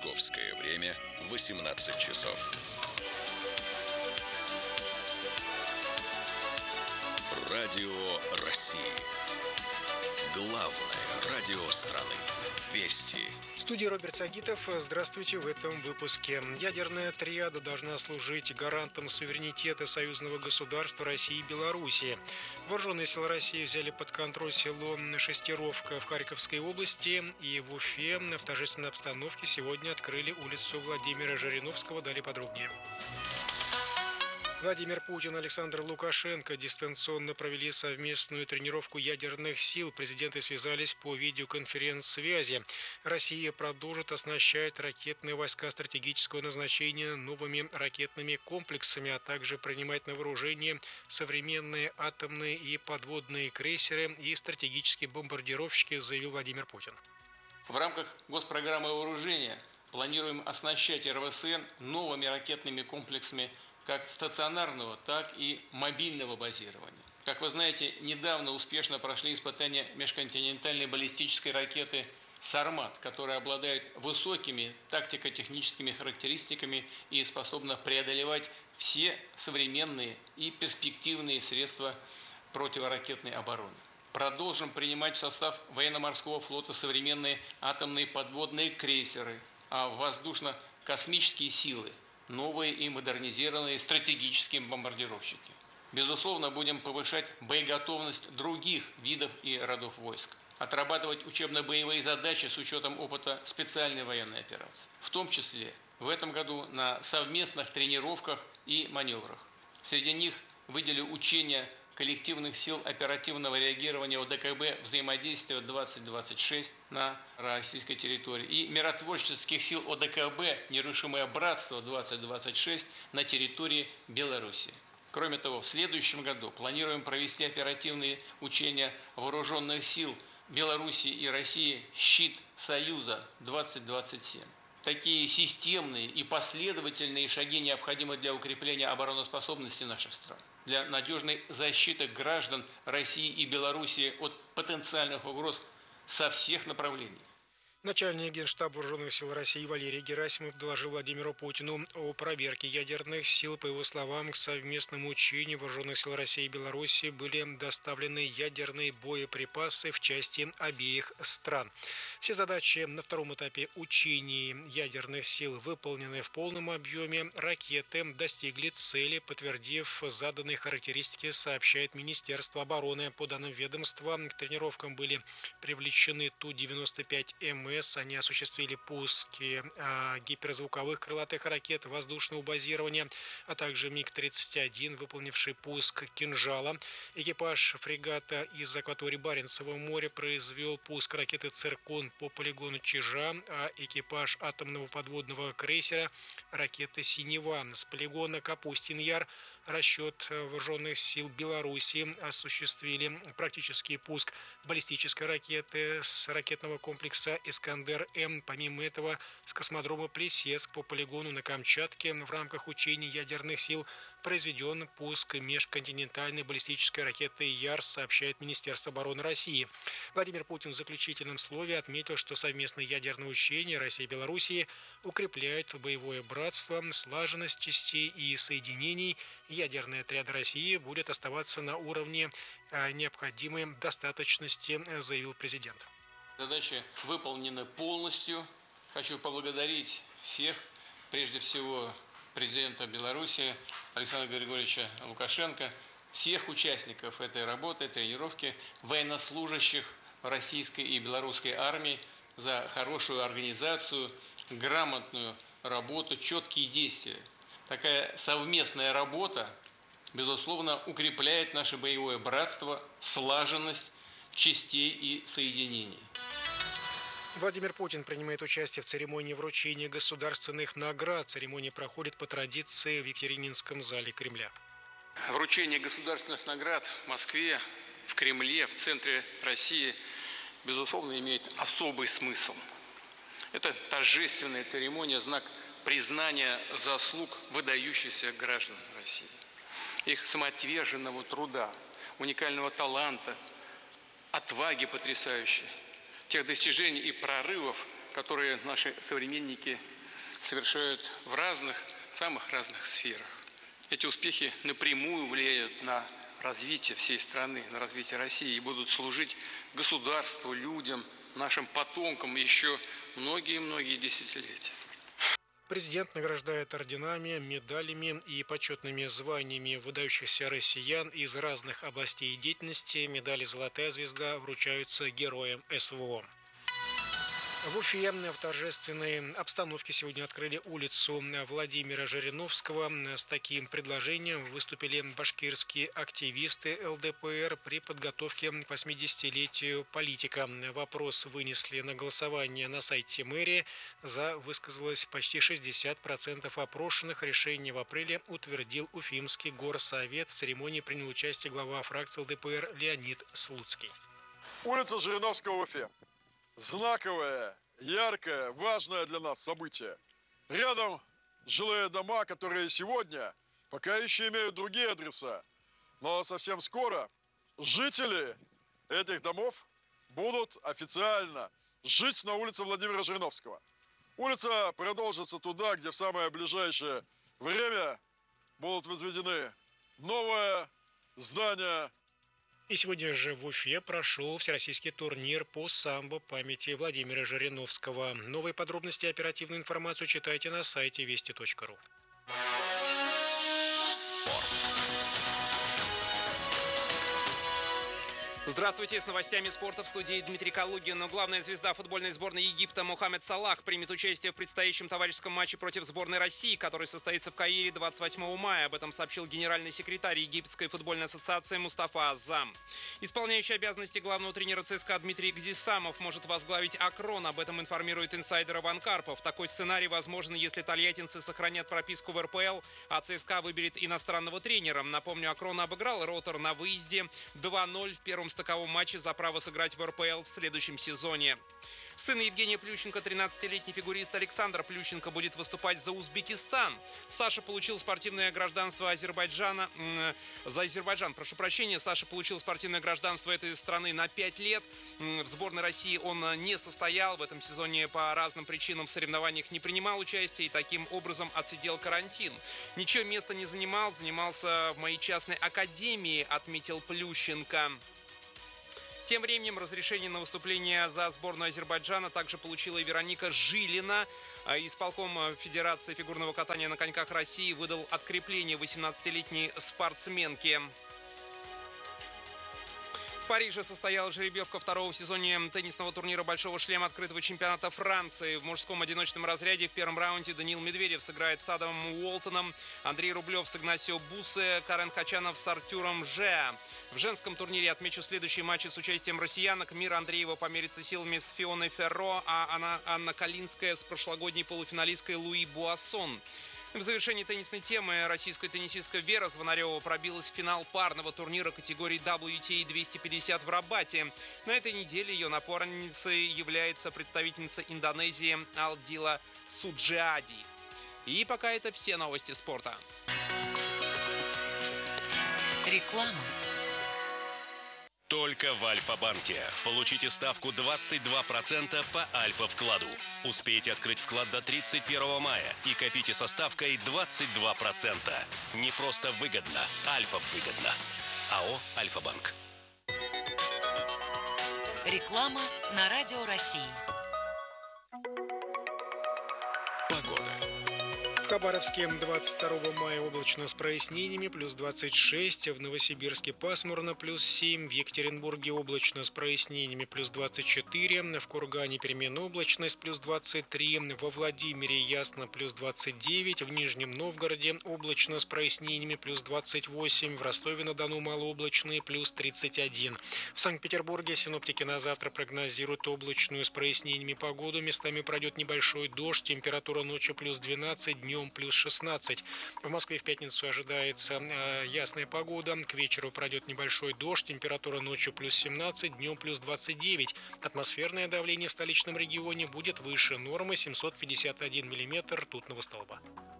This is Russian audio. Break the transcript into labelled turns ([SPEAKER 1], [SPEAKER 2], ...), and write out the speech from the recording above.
[SPEAKER 1] Московское время 18 часов. Радио России. Главное радио страны. Вести.
[SPEAKER 2] В студии Роберт Сагитов. Здравствуйте. В этом выпуске. Ядерная триада должна служить гарантом суверенитета союзного государства России и Белоруссии. Вооруженные силы России взяли под контроль село Шестеровка в Харьковской области, и в Уфе в торжественной обстановке сегодня открыли улицу Владимира Жириновского. Далее подробнее. Владимир Путин и Александр Лукашенко дистанционно провели совместную тренировку ядерных сил. Президенты связались по видеоконференц-связи. Россия продолжит оснащать ракетные войска стратегического назначения новыми ракетными комплексами, а также принимать на вооружение современные атомные и подводные крейсеры и стратегические бомбардировщики, заявил Владимир Путин.
[SPEAKER 3] В рамках госпрограммы вооружения планируем оснащать РВСН новыми ракетными комплексами как стационарного, так и мобильного базирования. Как вы знаете, недавно успешно прошли испытания межконтинентальной баллистической ракеты «Сармат», которая обладает высокими тактико-техническими характеристиками и способна преодолевать все современные и перспективные средства противоракетной обороны. Продолжим принимать в состав военно-морского флота современные атомные подводные крейсеры, а воздушно-космические силы новые и модернизированные стратегические бомбардировщики. Безусловно, будем повышать боеготовность других видов и родов войск, отрабатывать учебно-боевые задачи с учетом опыта специальной военной операции, в том числе в этом году на совместных тренировках и маневрах. Среди них выделю учения коллективных сил оперативного реагирования ОДКБ «Взаимодействие 2026» на российской территории и миротворческих сил ОДКБ «Нерушимое братство 2026» на территории Беларуси. Кроме того, в следующем году планируем провести оперативные учения вооруженных сил Беларуси и России «Щит Союза 2027». Такие системные и последовательные шаги необходимы для укрепления обороноспособности наших стран, для надежной защиты граждан России и Белоруссии от потенциальных угроз со всех направлений.
[SPEAKER 2] Начальник Генштаба Вооруженных сил России Валерий Герасимов доложил Владимиру Путину о проверке ядерных сил. По его словам, к совместному учению Вооруженных сил России и Белоруссии были доставлены ядерные боеприпасы в части обеих стран. Все задачи на втором этапе учений ядерных сил выполнены в полном объеме. Ракеты достигли цели, подтвердив заданные характеристики, сообщает Министерство обороны. По данным ведомства, к тренировкам были привлечены Ту-95МС. Они осуществили пуски гиперзвуковых крылатых ракет воздушного базирования, а также МиГ-31, выполнивший пуск «Кинжала». Экипаж фрегата из акватории Баренцева моря произвел пуск ракеты «Циркон» по полигону Чижа, а экипаж атомного подводного крейсера ракеты «Синева» с полигона Капустин-Яр расчет вооруженных сил Беларуси осуществили практический пуск баллистической ракеты с ракетного комплекса «Искандер-М». Помимо этого, с космодрома Плесецк по полигону на Камчатке в рамках учений ядерных сил произведен пуск межконтинентальной баллистической ракеты «Ярс», сообщает Министерство обороны России. Владимир Путин в заключительном слове отметил, что совместные ядерные учения России и Белоруссии укрепляют боевое братство, слаженность частей и соединений. Ядерная триада России будет оставаться на уровне необходимой достаточности, заявил президент.
[SPEAKER 3] Задачи выполнены полностью. Хочу поблагодарить всех, прежде всего президента Беларуси Александра Григорьевича Лукашенко, всех участников этой работы, тренировки, военнослужащих российской и белорусской армии за хорошую организацию, грамотную работу, четкие действия. Такая совместная работа, безусловно, укрепляет наше боевое братство, слаженность частей и соединений.
[SPEAKER 2] Владимир Путин принимает участие в церемонии вручения государственных наград. Церемония проходит по традиции в Екатерининском зале Кремля.
[SPEAKER 3] Вручение государственных наград в Москве, в Кремле, в центре России, безусловно, имеет особый смысл. Это торжественная церемония, знак признания заслуг выдающихся граждан России, их самоотверженного труда, уникального таланта, отваги потрясающей, тех достижений и прорывов, которые наши современники совершают в самых разных сферах. Эти успехи напрямую влияют на развитие всей страны, на развитие России и будут служить государству, людям, нашим потомкам еще многие-многие десятилетия.
[SPEAKER 2] Президент награждает орденами, медалями и почетными званиями выдающихся россиян из разных областей деятельности. Медали «Золотая звезда» вручаются героям СВО. В Уфе в торжественной обстановке сегодня открыли улицу Владимира Жириновского. С таким предложением выступили башкирские активисты ЛДПР при подготовке к 80-летию политика. Вопрос вынесли на голосование на сайте мэрии. За высказалось почти 60% опрошенных. Решение в апреле утвердил Уфимский горсовет. В церемонии принял участие глава фракции ЛДПР Леонид Слуцкий.
[SPEAKER 4] Улица Жириновского в Уфе. Знаковое, яркое, важное для нас событие. Рядом жилые дома, которые сегодня пока еще имеют другие адреса. Но совсем скоро жители этих домов будут официально жить на улице Владимира Жириновского. Улица продолжится туда, где в самое ближайшее время будут возведены новое здание.
[SPEAKER 2] И сегодня же в Уфе прошел всероссийский турнир по самбо памяти Владимира Жириновского. Новые подробности и оперативную информацию читайте на сайте вести.ру.
[SPEAKER 5] Здравствуйте, с новостями спорта в студии Дмитрий Калугин. Но главная звезда футбольной сборной Египта Мохаммед Салах примет участие в предстоящем товарищеском матче против сборной России, который состоится в Каире 28 мая. Об этом сообщил генеральный секретарь Египетской футбольной ассоциации Мустафа Азам. Исполняющий обязанности главного тренера ЦСКА Дмитрий Гдисамов может возглавить Акрон. Об этом информирует инсайдер Иван Карпов. Такой сценарий возможен, если тольяттинцы сохранят прописку в РПЛ, а ЦСКА выберет иностранного тренера. Напомню, Акрон обыграл Ротор на выезде 2-0 в первом стыковом матче за право сыграть в РПЛ в следующем сезоне. Сын Евгения Плющенко, 13-летний фигурист Александр Плющенко, будет выступать за Узбекистан. Саша получил спортивное гражданство Азербайджана. Саша получил спортивное гражданство этой страны на 5 лет. В сборной России он не состоял. В этом сезоне по разным причинам в соревнованиях не принимал участие и таким образом отсидел карантин. Ничего места не занимал. Занимался в моей частной академии, отметил Плющенко. Тем временем разрешение на выступление за сборную Азербайджана также получила и Вероника Жилина. Исполком Федерации фигурного катания на коньках России выдал открепление 18-летней спортсменке. В Париже состоялась жеребьевка второго в сезоне теннисного турнира «Большого шлема» открытого чемпионата Франции. В мужском одиночном разряде в первом раунде Даниил Медведев сыграет с Адамом Уолтоном, Андрей Рублев с Игнасио Бусе, Карен Хачанов с Артуром Же. В женском турнире отмечу следующие матчи с участием россиянок. Мира Андреева померится силами с Фионой Ферро, а Анна Калинская с прошлогодней полуфиналисткой Луи Буассон. В завершении теннисной темы российская теннисистка Вера Звонарева пробилась в финал парного турнира категории WTA 250 в Рабате. На этой неделе ее напарницей является представительница Индонезии Алдила Суджиади. И пока это все новости спорта.
[SPEAKER 6] Реклама.
[SPEAKER 1] Только в Альфа-банке. Получите ставку 22% по Альфа-вкладу. Успейте открыть вклад до 31 мая и копите со ставкой 22%. Не просто выгодно, Альфа-выгодно. АО «Альфа-банк».
[SPEAKER 6] Реклама на Радио России.
[SPEAKER 1] Погода.
[SPEAKER 2] В Хабаровске 22 мая облачно с прояснениями, плюс 26, в Новосибирске пасмурно, плюс 7, в Екатеринбурге облачно с прояснениями, плюс 24, в Кургане переменная облачность, плюс 23, во Владимире ясно, плюс 29, в Нижнем Новгороде облачно с прояснениями, плюс 28, в Ростове-на-Дону малооблачные, плюс 31. В Санкт-Петербурге синоптики на завтра прогнозируют облачную с прояснениями погоду, местами пройдет небольшой дождь, температура ночью плюс 12, днем плюс 16. В Москве в пятницу ожидается ясная погода. К вечеру пройдет небольшой дождь. Температура ночью плюс 17, днем плюс 29. Атмосферное давление в столичном регионе будет выше нормы 751 миллиметр ртутного столба.